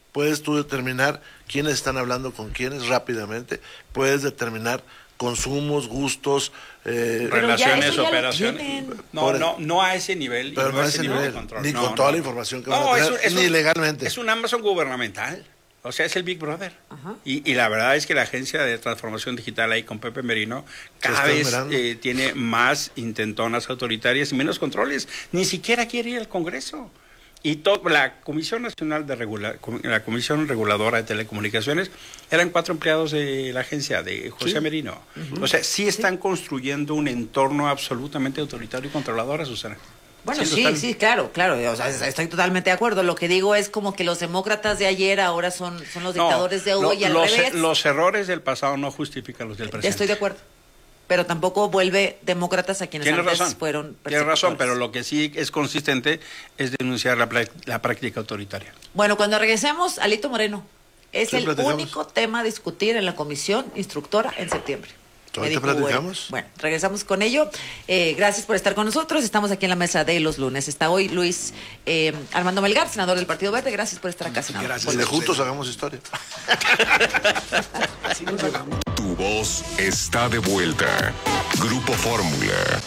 puedes tú determinar quiénes están hablando con quiénes rápidamente, puedes determinar consumos, gustos, relaciones, operaciones. No a ese nivel. Pero no a ese nivel, ni con toda la información que van a tener, ni legalmente. Es un Amazon gubernamental. O sea, es el Big Brother. Y la verdad es que la Agencia de Transformación Digital ahí con Pepe Merino cada vez tiene más intentonas autoritarias y menos controles. Ni siquiera quiere ir al Congreso. Y la Comisión Nacional la Comisión Reguladora de Telecomunicaciones eran 4 empleados de la agencia de José Merino. O sea, sí están construyendo un entorno absolutamente autoritario y controlador, Susana. Bueno, sí, claro. O sea, estoy totalmente de acuerdo. Lo que digo es como que los demócratas de ayer ahora son los dictadores de hoy y al revés. Los errores del pasado no justifican los del presente. Estoy de acuerdo. Pero tampoco vuelve demócratas a quienes antes fueron persecutores. Tienes razón, pero lo que sí es consistente es denunciar la práctica autoritaria. Bueno, cuando regresemos, Alito Moreno, es el único tema a discutir en la comisión instructora en septiembre. ¿Todavía platicamos? Bueno, regresamos con ello. Gracias por estar con nosotros. Estamos aquí en la mesa de los lunes. Está hoy Luis Armando Melgar, senador del Partido Verde. Gracias por estar acá, senador. Gracias. De juntos hagamos historia. Tu voz está de vuelta. Grupo Fórmula.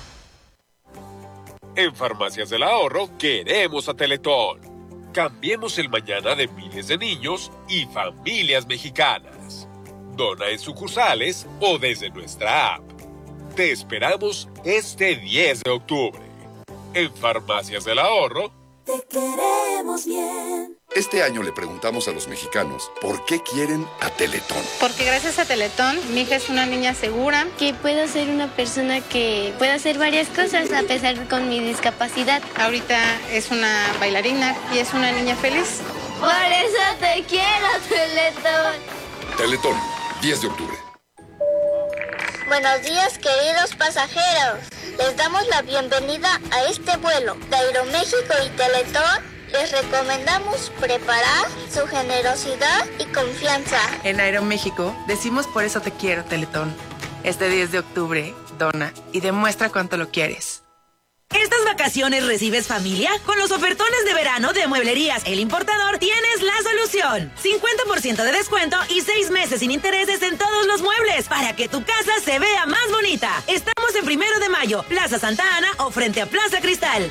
En Farmacias del Ahorro queremos a Teletón. Cambiemos el mañana de miles de niños y familias mexicanas. Dona en sucursales o desde nuestra app. Te esperamos este 10 de octubre. En Farmacias del Ahorro. Te queremos bien. Este año le preguntamos a los mexicanos por qué quieren a Teletón. Porque gracias a Teletón, mi hija es una niña segura. Que puedo ser una persona que pueda hacer varias cosas a pesar con mi discapacidad. Ahorita es una bailarina y es una niña feliz. Por eso te quiero, Teletón. Teletón, 10 de octubre. Buenos días, queridos pasajeros. Les damos la bienvenida a este vuelo de Aeroméxico y Teletón. Les recomendamos preparar su generosidad y confianza. En Aeroméxico decimos por eso te quiero, Teletón. Este 10 de octubre, dona y demuestra cuánto lo quieres. ¿Estas vacaciones recibes familia? Con los ofertones de verano de Mueblerías El Importador tienes la solución. 50% de descuento y 6 meses sin intereses en todos los muebles para que tu casa se vea más bonita. Estamos en 1 de Mayo, Plaza Santa Ana o frente a Plaza Cristal.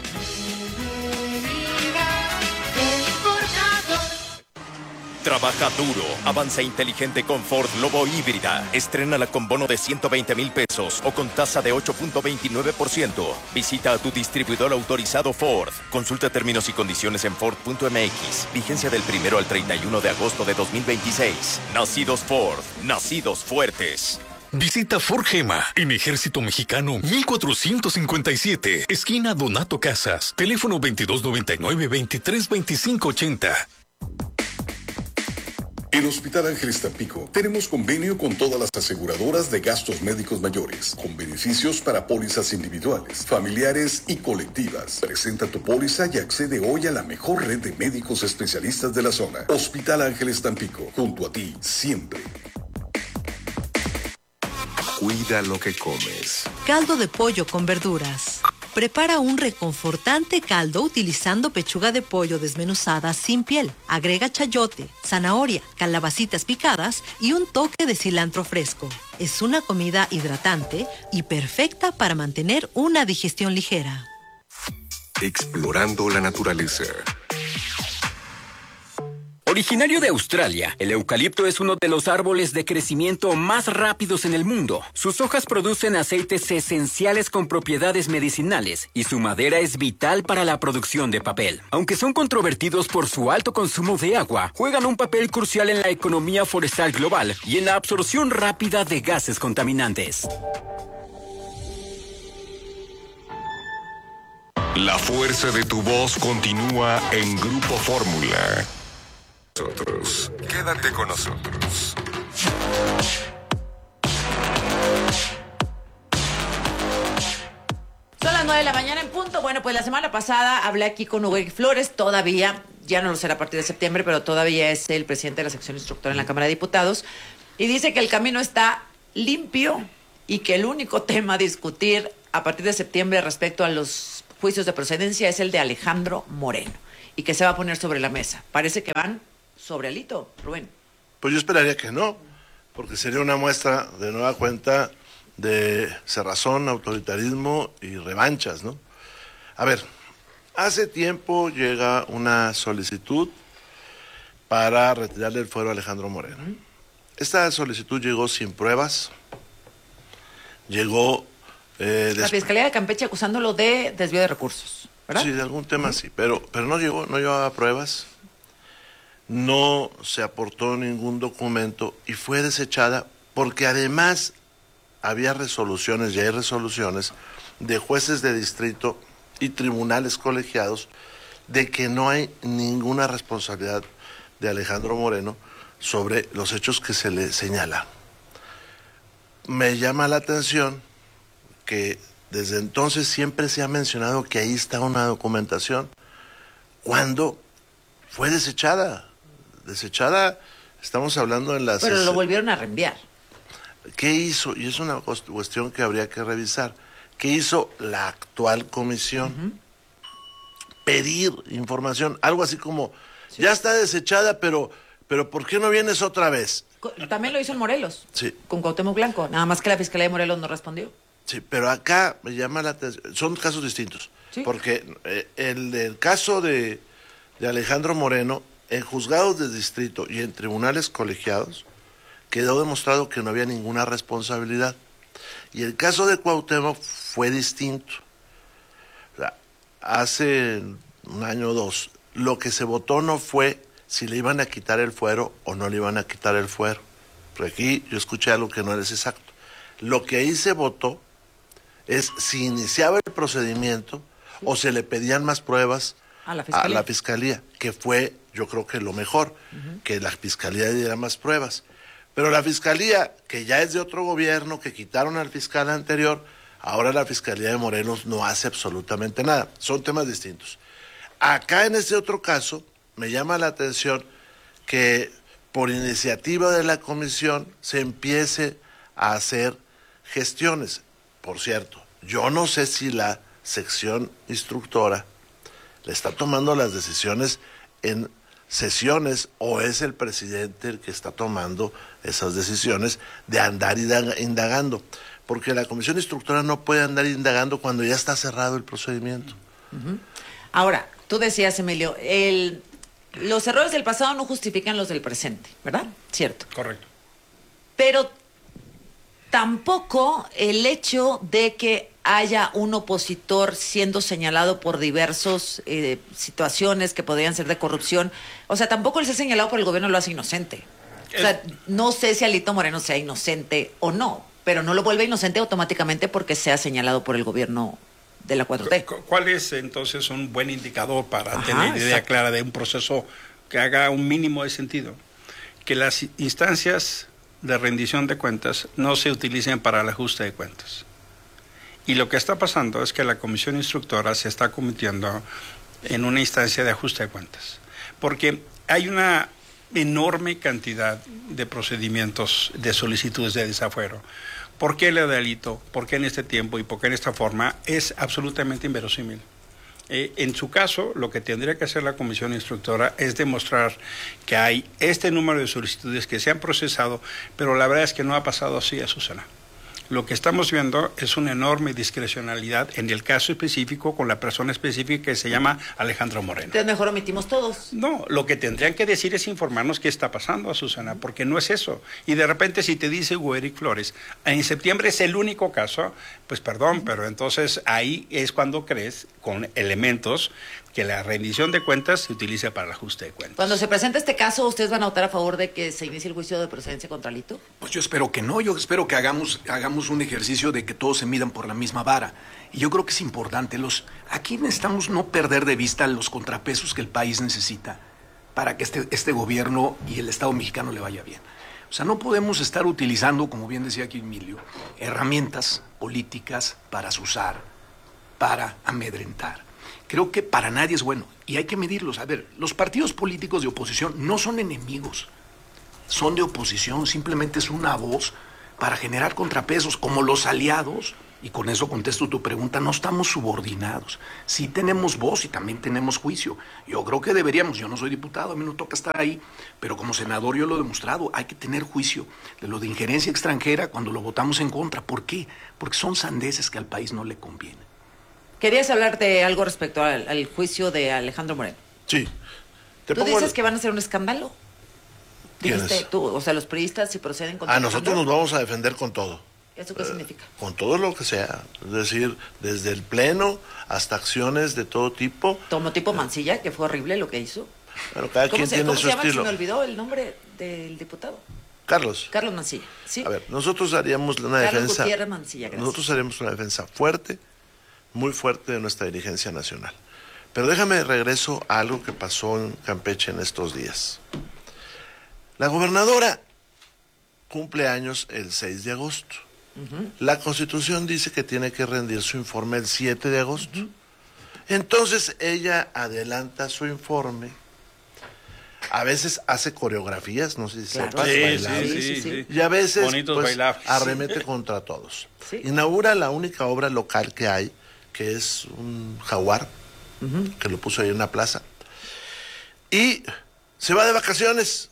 Trabaja duro, avanza inteligente con Ford Lobo híbrida. Estrénala con bono de 120,000 pesos o con tasa de 8.29%. Visita a tu distribuidor autorizado Ford. Consulta términos y condiciones en Ford.mx. Vigencia del 1 al 31 de agosto de 2026. Nacidos Ford, nacidos fuertes. Visita Forgema en Ejército Mexicano 1457, esquina Donato Casas. Teléfono 2299-232580. En Hospital Ángeles Tampico tenemos convenio con todas las aseguradoras de gastos médicos mayores, con beneficios para pólizas individuales, familiares y colectivas. Presenta tu póliza y accede hoy a la mejor red de médicos especialistas de la zona. Hospital Ángeles Tampico, junto a ti, siempre. Cuida lo que comes. Caldo de pollo con verduras. Prepara un reconfortante caldo utilizando pechuga de pollo desmenuzada sin piel. Agrega chayote, zanahoria, calabacitas picadas y un toque de cilantro fresco. Es una comida hidratante y perfecta para mantener una digestión ligera. Explorando la naturaleza. Originario de Australia, el eucalipto es uno de los árboles de crecimiento más rápidos en el mundo. Sus hojas producen aceites esenciales con propiedades medicinales y su madera es vital para la producción de papel. Aunque son controvertidos por su alto consumo de agua, juegan un papel crucial en la economía forestal global y en la absorción rápida de gases contaminantes. La fuerza de tu voz continúa en Grupo Fórmula. Quédate con nosotros. Son las 9 de la mañana en punto. Bueno, pues la semana pasada hablé aquí con Hugo Flores, todavía, ya no lo será a partir de septiembre, pero todavía es el presidente de la sección instructora en la Cámara de Diputados, y dice que el camino está limpio y que el único tema a discutir a partir de septiembre respecto a los juicios de procedencia es el de Alejandro Moreno, y que se va a poner sobre la mesa. Parece que van sobre Alito, Rubén. Pues yo esperaría que no, porque sería una muestra de nueva cuenta de cerrazón, autoritarismo y revanchas, ¿no? A ver, hace tiempo llega una solicitud para retirarle el fuero a Alejandro Moreno. Esta solicitud llegó sin pruebas, llegó... la Fiscalía de Campeche acusándolo de desvío de recursos, ¿verdad? Sí, de algún tema sí, pero no llevaba pruebas, no se aportó ningún documento y fue desechada porque además había resoluciones, y hay resoluciones de jueces de distrito y tribunales colegiados de que no hay ninguna responsabilidad de Alejandro Moreno sobre los hechos que se le señala. Me llama la atención que desde entonces siempre se ha mencionado que ahí está una documentación, cuando fue desechada, estamos hablando en las... Pero lo volvieron a reenviar. ¿Qué hizo? Y es una cuestión que habría que revisar. ¿Qué hizo la actual comisión? Pedir información, algo así como, ya está desechada, pero ¿por qué no vienes otra vez? También lo hizo en Morelos, sí, con Cuauhtémoc Blanco, nada más que la Fiscalía de Morelos no respondió. Sí, pero acá me llama la atención, son casos distintos, ¿sí? Porque el caso de Alejandro Moreno, en juzgados de distrito y en tribunales colegiados, quedó demostrado que no había ninguna responsabilidad. Y el caso de Cuauhtémoc fue distinto. O sea, hace un año o dos, lo que se votó no fue si le iban a quitar el fuero o no le iban a quitar el fuero. Porque aquí yo escuché algo que no es exacto. Lo que ahí se votó es si iniciaba el procedimiento o se le pedían más pruebas a la fiscalía, que fue, yo creo que lo mejor, que la fiscalía diera más pruebas. Pero la fiscalía, que ya es de otro gobierno, que quitaron al fiscal anterior, ahora la fiscalía de Morelos no hace absolutamente nada. Son temas distintos. Acá en este otro caso, me llama la atención que por iniciativa de la comisión se empiece a hacer gestiones. Por cierto, yo no sé si la sección instructora le está tomando las decisiones en sesiones o es el presidente el que está tomando esas decisiones de andar indagando, porque la comisión instructora no puede andar indagando cuando ya está cerrado el procedimiento. Ahora, tú decías, Emilio, los errores del pasado no justifican los del presente, ¿verdad? Cierto. Correcto. Pero tampoco el hecho de que haya un opositor siendo señalado por diversas situaciones que podrían ser de corrupción, o sea, tampoco el ser señalado por el gobierno lo hace inocente. O sea, no sé si Alito Moreno sea inocente o no, pero no lo vuelve inocente automáticamente porque sea señalado por el gobierno de la 4T. ¿Cuál es entonces un buen indicador para tener idea clara de un proceso que haga un mínimo de sentido? Que las instancias de rendición de cuentas no se utilicen para el ajuste de cuentas. Y lo que está pasando es que la comisión instructora se está convirtiendo en una instancia de ajuste de cuentas, porque hay una enorme cantidad de procedimientos de solicitudes de desafuero. ¿Por qué lo de Alito? ¿Por qué en este tiempo y por qué en esta forma? Es absolutamente inverosímil. En su caso, lo que tendría que hacer la comisión instructora es demostrar que hay este número de solicitudes que se han procesado, pero la verdad es que no ha pasado así, Susana. Lo que estamos viendo es una enorme discrecionalidad en el caso específico con la persona específica que se llama Alejandro Moreno. Entonces mejor omitimos todos. No, lo que tendrían que decir es informarnos qué está pasando, Susana, porque no es eso. Y de repente si te dice Hugo Eric Flores, en septiembre es el único caso, pues perdón, pero entonces ahí es cuando crees con elementos que la rendición de cuentas se utilice para el ajuste de cuentas. Cuando se presente este caso, ¿ustedes van a votar a favor de que se inicie el juicio de procedencia contra Alito? Pues yo espero que no, yo espero que hagamos un ejercicio de que todos se midan por la misma vara. Y yo creo que es importante, aquí necesitamos no perder de vista los contrapesos que el país necesita para que este gobierno y el Estado mexicano le vaya bien. O sea, no podemos estar utilizando, como bien decía aquí Emilio, herramientas políticas para azuzar, para amedrentar. Creo que para nadie es bueno y hay que medirlos. A ver, los partidos políticos de oposición no son enemigos, son de oposición, simplemente es una voz para generar contrapesos, como los aliados Y con eso contesto tu pregunta, no estamos subordinados. Sí tenemos voz y también tenemos juicio. Yo creo que deberíamos, yo no soy diputado, a mí no toca estar ahí, pero como senador yo lo he demostrado, hay que tener juicio de lo de injerencia extranjera cuando lo votamos en contra. ¿Por qué? Porque son sandeces que al país no le conviene. Querías hablar de algo respecto al juicio de Alejandro Moreno. Sí. ¿Tú dices que van a hacer un escándalo? Dijiste tú, o sea, los priistas si proceden contra nosotros nos vamos a defender con todo. ¿Eso qué significa? Con todo lo que sea, es decir, desde el pleno hasta acciones de todo tipo. Como tipo Mancilla, que fue horrible lo que hizo. Bueno, cada quien tiene su estilo. Se me olvidó el nombre del diputado. Carlos Mancilla, ¿sí? A ver, nosotros haríamos una defensa. Gutiérrez Mancilla, gracias. Nosotros haríamos una defensa fuerte, muy fuerte de nuestra dirigencia nacional. Pero déjame regreso a algo que pasó en Campeche en estos días. La gobernadora cumple años el 6 de agosto. La Constitución dice que tiene que rendir su informe el 7 de agosto. Entonces ella adelanta su informe. A veces hace coreografías, no sé si sepas bailar. Sí. Y a veces pues, arremete contra todos. Sí. Inaugura la única obra local que hay, que es un jaguar, que lo puso ahí en una plaza. Y se va de vacaciones.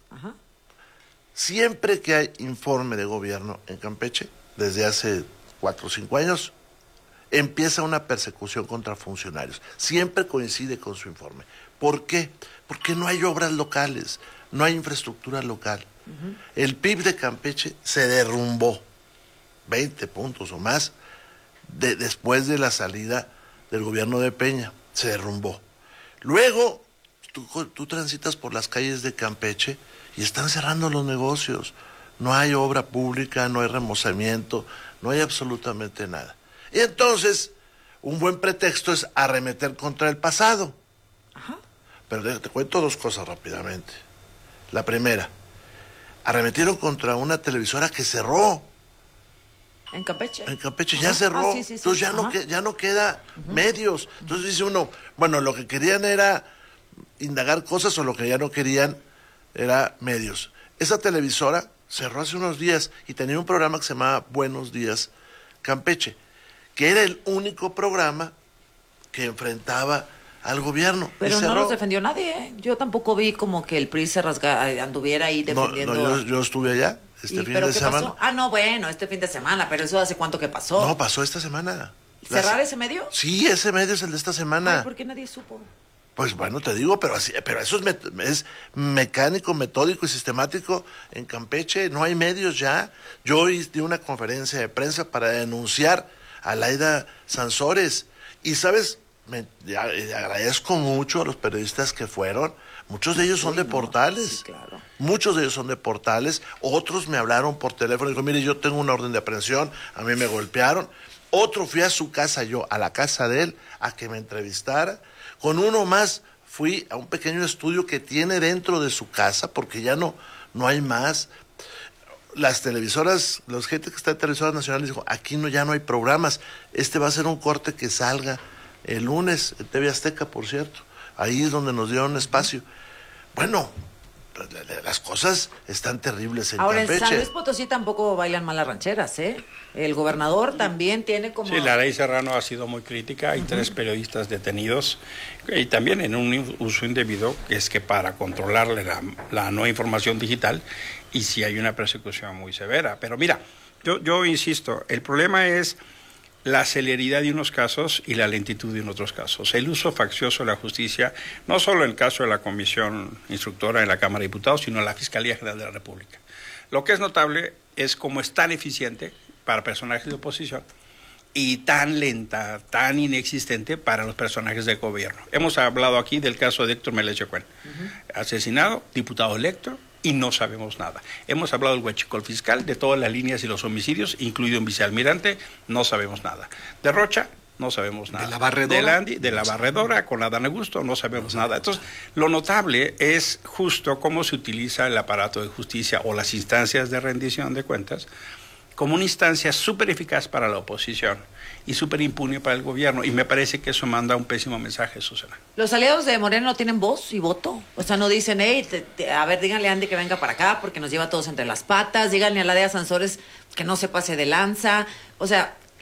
Siempre que hay informe de gobierno en Campeche, desde hace 4 o 5 años, empieza una persecución contra funcionarios. Siempre coincide con su informe. ¿Por qué? Porque no hay obras locales, no hay infraestructura local. El PIB de Campeche se derrumbó 20 puntos o más después de la salida del gobierno de Peña. Se derrumbó. Luego, tú transitas por las calles de Campeche y están cerrando los negocios. No hay obra pública, no hay remozamiento, no hay absolutamente nada. Y entonces, un buen pretexto es arremeter contra el pasado. Pero te cuento 2 cosas rápidamente. La primera, arremetieron contra una televisora que cerró. ¿En Campeche? En Campeche ya cerró. Sí. Entonces ya no queda medios. Entonces dice uno, bueno, lo que querían era indagar cosas o lo que ya no querían era medios. Esa televisora cerró hace unos días y tenía un programa que se llamaba Buenos Días Campeche, que era el único programa que enfrentaba al gobierno. Pero no los defendió nadie, ¿eh? Yo tampoco vi como que el PRI se anduviera ahí defendiendo. No, yo estuve allá fin de semana. Pasó? No, bueno, este fin de semana, pero eso ¿hace cuánto que pasó? No, pasó esta semana. ¿Cerrar ese medio? Sí, ese medio es el de esta semana. Ay, ¿por qué nadie supo? Pues bueno, te digo, pero eso es mecánico, metódico y sistemático en Campeche. No hay medios ya. Yo hoy di una conferencia de prensa para denunciar a Laida Sansores. Y, ¿sabes? Agradezco mucho a los periodistas que fueron. Muchos de ellos son de portales. Sí, claro. Muchos de ellos son de portales. Otros me hablaron por teléfono y dijo, mire, yo tengo una orden de aprehensión. A mí me golpearon. Otro fui a su casa, yo a la casa de él, a que me entrevistara. Con uno más fui a un pequeño estudio que tiene dentro de su casa, porque ya no hay más. Las televisoras, los gente que está en televisoras nacionales dijo, aquí ya no hay programas. Este va a ser un corte que salga el lunes, en TV Azteca, por cierto. Ahí es donde nos dieron espacio. Bueno, las cosas están terribles en Campeche. Ahora, en San Luis Potosí tampoco bailan malas rancheras, ¿eh? El gobernador también tiene como... Sí, la ley Serrano ha sido muy crítica. Hay 3 periodistas detenidos y también en un uso indebido, que es que para controlarle la no información digital, y sí hay una persecución muy severa. Pero mira, yo insisto, el problema es la celeridad de unos casos y la lentitud de otros casos. El uso faccioso de la justicia, no solo en el caso de la comisión instructora en la Cámara de Diputados, sino en la Fiscalía General de la República. Lo que es notable es cómo es tan eficiente para personajes de oposición y tan lenta, tan inexistente para los personajes de gobierno. Hemos hablado aquí del caso de Héctor Melesio Cuen, asesinado, diputado electo, y no sabemos nada. Hemos hablado del huachicol fiscal, de todas las líneas y los homicidios, incluido un vicealmirante, no sabemos nada. De Rocha, no sabemos nada. De la barredora. De Landy, de la barredora, con Adán Augusto, no sabemos nada. Entonces, lo notable es justo cómo se utiliza el aparato de justicia o las instancias de rendición de cuentas como una instancia súper eficaz para la oposición y súper impune para el gobierno. Y me parece que eso manda un pésimo mensaje, Susana. ¿Los aliados de Moreno no tienen voz y voto? O sea, no dicen, a ver, díganle a Andy que venga para acá porque nos lleva a todos entre las patas, díganle a la de Sansores que no se pase de lanza. O sea,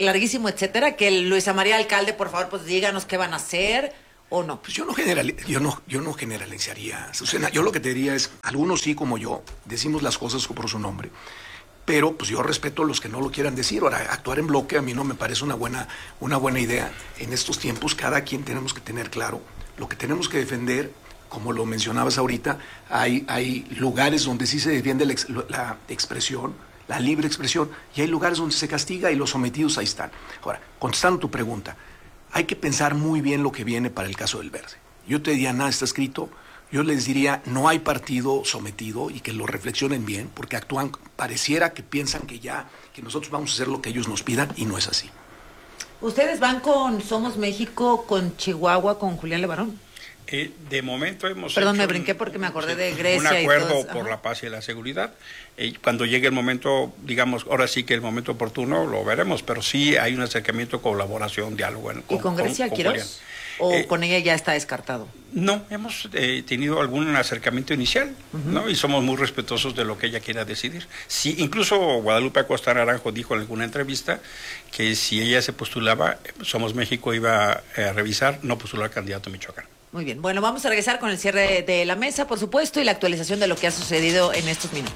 larguísimo etcétera, que Luisa María Alcalde, por favor, pues díganos qué van a hacer o no. Pues yo no generalizaría, Susana. Yo lo que te diría es, algunos sí como yo, decimos las cosas por su nombre. Pero pues yo respeto a los que no lo quieran decir. Ahora, actuar en bloque a mí no me parece una buena idea. En estos tiempos cada quien tenemos que tener claro lo que tenemos que defender. Como lo mencionabas ahorita, hay lugares donde sí se defiende la expresión, la libre expresión, y hay lugares donde se castiga y los sometidos ahí están. Ahora, contestando tu pregunta, hay que pensar muy bien lo que viene para el caso del Verde. Yo te diría, nada está escrito. Yo les diría, no hay partido sometido y que lo reflexionen bien, porque actúan, pareciera que piensan que nosotros vamos a hacer lo que ellos nos pidan y no es así. ¿Ustedes van con Somos México, con Chihuahua, con Julián Levarón? De momento hemos Perdón, me brinqué porque me acordé de Grecia. Un acuerdo y todo por la paz y la seguridad. Cuando llegue el momento, digamos, ahora sí que el momento oportuno lo veremos, pero sí hay un acercamiento, colaboración, diálogo. ¿Y con Grecia Quirós? ¿O con ella ya está descartado? No, hemos tenido algún acercamiento inicial, ¿no? Y somos muy respetuosos de lo que ella quiera decidir. Sí, incluso Guadalupe Acosta Naranjo dijo en alguna entrevista que si ella se postulaba, Somos México iba a revisar no postular candidato a Michoacán. Muy bien, bueno, vamos a regresar con el cierre de la mesa, por supuesto, y la actualización de lo que ha sucedido en estos minutos.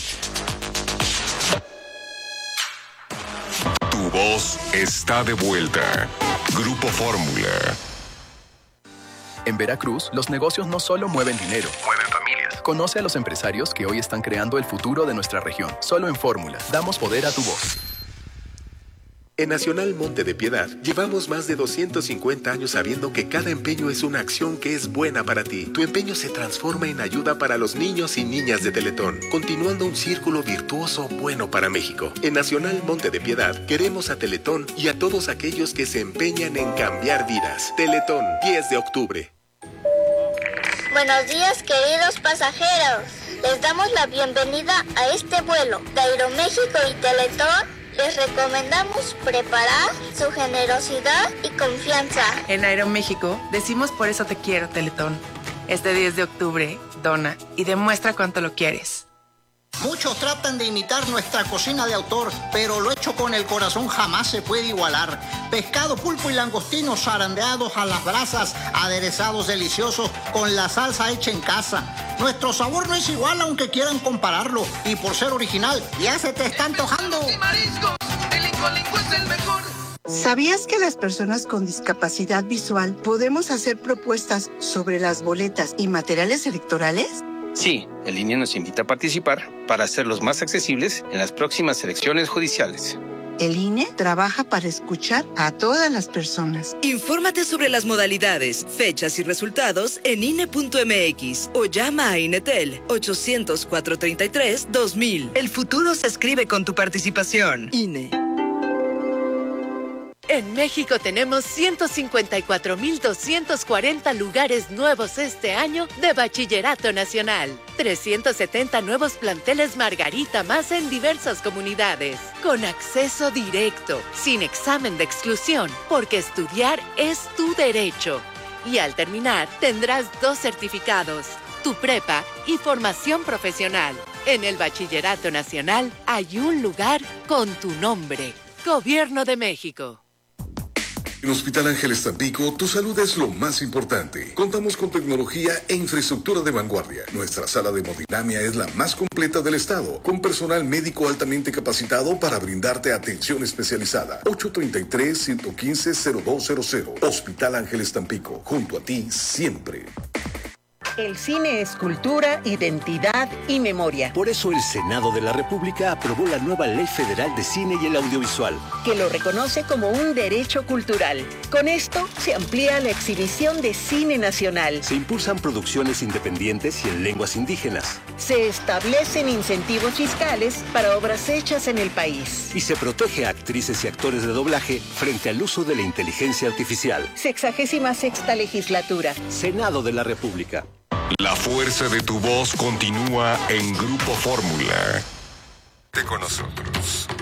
Tu voz está de vuelta. Grupo Fórmula. En Veracruz, los negocios no solo mueven dinero, mueven familias. Conoce a los empresarios que hoy están creando el futuro de nuestra región. Solo en Fórmula, damos poder a tu voz. En Nacional Monte de Piedad, llevamos más de 250 años sabiendo que cada empeño es una acción que es buena para ti. Tu empeño se transforma en ayuda para los niños y niñas de Teletón, continuando un círculo virtuoso bueno para México. En Nacional Monte de Piedad, queremos a Teletón y a todos aquellos que se empeñan en cambiar vidas. Teletón, 10 de octubre. Buenos días, queridos pasajeros. Les damos la bienvenida a este vuelo de Aeroméxico y Teletón. Les recomendamos preparar su generosidad y confianza. En Aeroméxico decimos por eso te quiero, Teletón. Este 10 de octubre, dona y demuestra cuánto lo quieres. Muchos tratan de imitar nuestra cocina de autor, pero lo hecho con el corazón jamás se puede igualar. Pescado, pulpo y langostinos zarandeados a las brasas, aderezados deliciosos con la salsa hecha en casa. Nuestro sabor no es igual aunque quieran compararlo, y por ser original ya se te está antojando. Mariscos, el Incolinco es el mejor. ¿Sabías que las personas con discapacidad visual podemos hacer propuestas sobre las boletas y materiales electorales? Sí, el INE nos invita a participar para hacerlos más accesibles en las próximas elecciones judiciales. El INE trabaja para escuchar a todas las personas. Infórmate sobre las modalidades, fechas y resultados en INE.mx o llama a INETEL 800-433-2000. El futuro se escribe con tu participación. INE. En México tenemos 154,240 lugares nuevos este año de Bachillerato Nacional. 370 nuevos planteles Margarita más en diversas comunidades. Con acceso directo, sin examen de exclusión, porque estudiar es tu derecho. Y al terminar, tendrás 2 certificados, tu prepa y formación profesional. En el Bachillerato Nacional hay un lugar con tu nombre. Gobierno de México. En Hospital Ángeles Tampico, tu salud es lo más importante. Contamos con tecnología e infraestructura de vanguardia. Nuestra sala de hemodinamia es la más completa del estado, con personal médico altamente capacitado para brindarte atención especializada. 833-115-0200. Hospital Ángeles Tampico, junto a ti siempre. El cine es cultura, identidad y memoria. Por eso el Senado de la República aprobó la nueva Ley Federal de Cine y el Audiovisual, que lo reconoce como un derecho cultural. Con esto se amplía la exhibición de cine nacional. Se impulsan producciones independientes y en lenguas indígenas. Se establecen incentivos fiscales para obras hechas en el país. Y se protege a actrices y actores de doblaje frente al uso de la inteligencia artificial. 66ª legislatura. Senado de la República. La fuerza de tu voz continúa en Grupo Fórmula. Con nosotros.